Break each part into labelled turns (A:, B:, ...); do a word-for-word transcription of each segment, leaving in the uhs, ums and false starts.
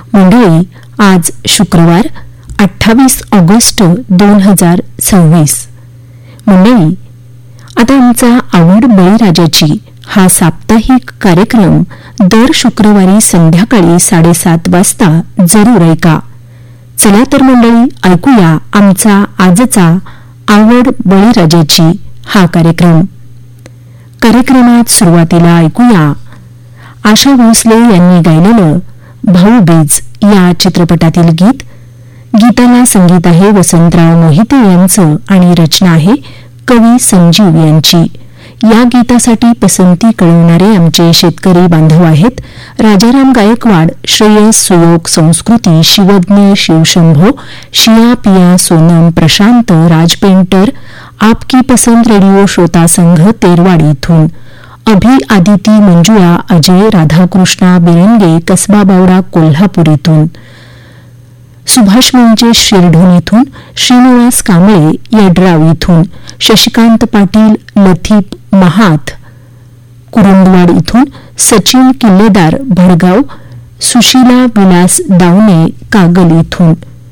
A: मंडळी, आज शुक्रवार अठ्ठावीस ऑगस्ट दोन हजार सव्वीस. मंडळी, आता आमचा आवड बळीराजाची हा साप्ताहिक कार्यक्रम दर शुक्रवारी संध्याकाळी साडेसात वाजता जरूर ऐका. चला तर मंडळी, ऐकूया आमचा आजचा आवड बळीराजाची हा कार्यक्रम. कार्यक्रमात सुरुवातीला ऐकूया आशा भोसले यांनी गायलेलं भाऊबीज या चित्रपटातील गीत. गीताला संगीत आहे वसंतराव मोहिते यांचं आणि रचना आहे कवी संजीव यांची. या गीतासाठी पसंती कळवणारे आमचे शेतकरी बांधव आहेत राजाराम गायकवाड, श्रेयस सुयोग संस्कृती, शिवज्ञ शिवशंभो, शिया पिया सोनम, प्रशांत राज पेंटर, आपकी पसंत रेडिओ श्रोता संघ तेरवाडी इथून, अभि आदिती मंजुळा अजय राधाकृष्णा बिरंगे कसबा बावडा कोल्हापूर इथून, सुभाष मंचे शिरढोण इथून, श्रीनिवास कांबळे यड्राव इथून, शशिकांत पाटील लथीप महात कुरुंदवाड इथून, सचिन किल्लेदार भडगाव, सुशीला विलास दावणे कागल इथून,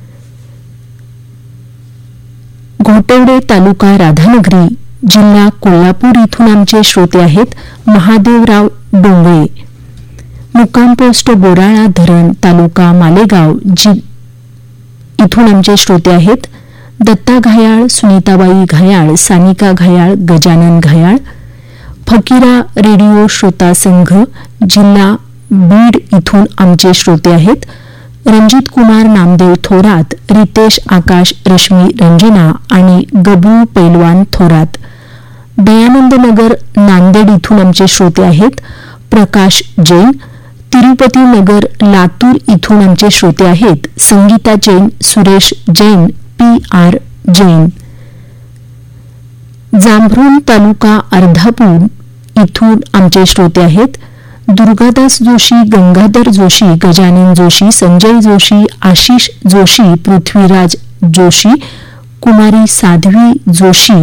A: घोटवडे तालुका राधानगरी जिल्हा कोल्हापूर इथून आमचे श्रोते आहेत महादेवराव डोंगळे, मुक्काम पोस्ट बोराळा धरण तालुका मालेगाव जि इथून आमचे श्रोते आहेत दत्ता घायाळ, सुनीताबाई घायाळ, सानिका घायाळ, गजानन घायाळ, फकीरा रेडिओ श्रोता संघ जिल्हा बीड इथून आमचे श्रोते आहेत रणजित कुमार नामदेव थोरात, रितेश आकाश रश्मी रंजना आणि गबू पैलवान थोरात, दयानंद नगर नांदेड इथून आमचे श्रोते आहेत प्रकाश जैन, तिरुपती नगर लातूर इथून आमचे श्रोते आहेत संगीता जैन, सुरेश जैन, पी आर जैन, जांभरुण तालुका अर्धापूर इथून आमचे श्रोते आहेत दुर्गादास जोशी, गंगाधर जोशी, गजानन जोशी, संजय जोशी, आशिष जोशी, पृथ्वीराज जोशी, कुमारी साध्वी जोशी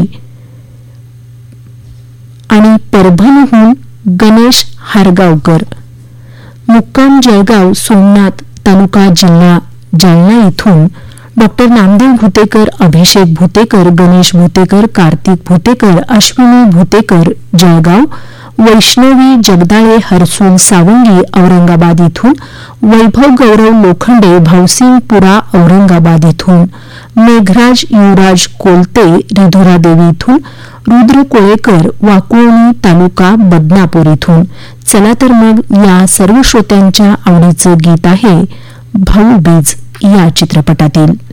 A: आणि परभणीहून गणेश हारगावकर, मुक्काम जळगाव सोमनाथ तालुका जिल्हा जालना इथून डॉक्टर नामदेव भुतेकर, अभिषेक भुतेकर, गणेश भुतेकर, कार्तिक भुतेकर, अश्विनी भुतेकर जळगाव, वैष्णवी जगदाळे हरसूल सावंगी औरंगाबाद इथून, वैभव गौरव लोखंडे भावसिंगपुरा औरंगाबाद इथून, मेघराज युवराज कोलते रिधुरा देवी इथून, रुद्र कोळेकर वाकुळणी तालुका बदनापूर इथून. चला तर मग या सर्व श्रोत्यांच्या आवडीचं गीत आहे भाऊबीज या चित्रपटातील.